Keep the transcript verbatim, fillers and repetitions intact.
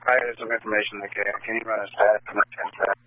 provided some information. Like, uh, can you run a stat for my ten stat?